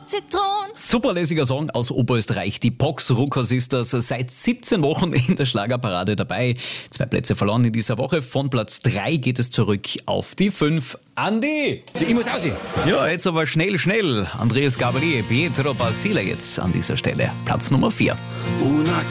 Zitronen. Super lässiger Song aus Oberösterreich. Die Pox Rucker Sisters seit 17 Wochen in der Schlagerparade dabei. 2 Plätze verloren in dieser Woche. Von Platz 3 geht es zurück auf die 5. Andi! Ich muss aussehen. Ja, jetzt aber schnell. Andreas Gabalier, Pietro Basile jetzt an dieser Stelle. Platz Nummer 4.